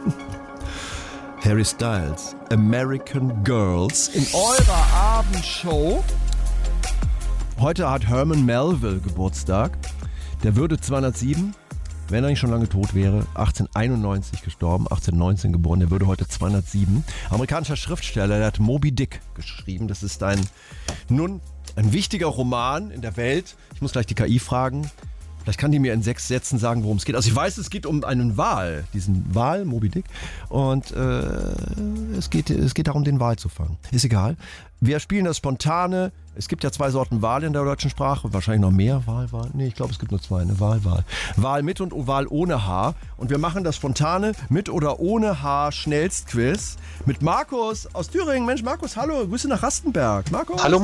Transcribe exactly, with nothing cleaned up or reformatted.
Harry Styles, American Girls in eurer Abendshow. Heute hat Herman Melville Geburtstag. Der würde zweihundertsieben, wenn er nicht schon lange tot wäre, achtzehnhunderteinundneunzig gestorben, achtzehnhundertneunzehn geboren, der würde heute zweihundertsieben. Amerikanischer Schriftsteller, der hat Moby Dick geschrieben. Das ist ein, nun, ein wichtiger Roman in der Welt. Ich muss gleich die K I fragen. Vielleicht kann die mir in sechs Sätzen sagen, worum es geht. Also ich weiß, es geht um einen Wal, diesen Wal, Moby Dick. Und äh, es, geht, es geht darum, den Wal zu fangen. Ist egal. Wir spielen das Spontane. Es gibt ja zwei Sorten Wal in der deutschen Sprache. Wahrscheinlich noch mehr. Wal, Wal. Nee, ich glaube, es gibt nur zwei. Ne? Wal, Wal. Wal mit und Wal ohne Haar. Und wir machen das Spontane mit oder ohne Haar Schnellstquiz mit Markus aus Thüringen. Mensch, Markus, hallo. Grüße nach Rastenberg. Markus. Hallo.